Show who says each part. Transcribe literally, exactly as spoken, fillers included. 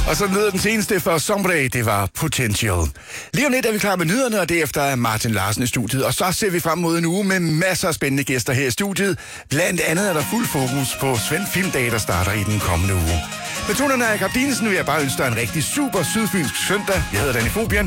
Speaker 1: Og så lyder den seneste for Sombre, det var Potential. Lige om lidt er vi klar med nyhederne, og derefter er Martin Larsen i studiet. Og så ser vi frem mod en uge med masser af spændende gæster her i studiet. Blandt andet er der fuld fokus på Svend Filmdag, der starter i den kommende uge. Med tonerne af Jakob Dinesen vil jeg bare ønske dig en rigtig super sydfynsk søndag. Jeg hedder Danny Fobian.